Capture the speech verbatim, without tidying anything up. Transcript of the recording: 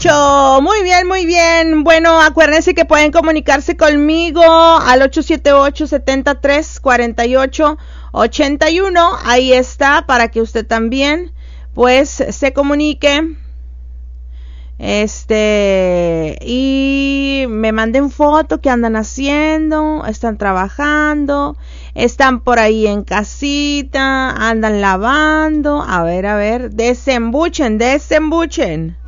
ocho. Muy bien, muy bien. Bueno, acuérdense que pueden comunicarse conmigo al ocho siete ocho, siete tres, cuatro ocho, ocho uno. Ahí está, para que usted también, pues, se comunique. Este, y me manden foto, qué andan haciendo, están trabajando, están por ahí en casita, andan lavando. A ver, a ver, desembuchen, desembuchen.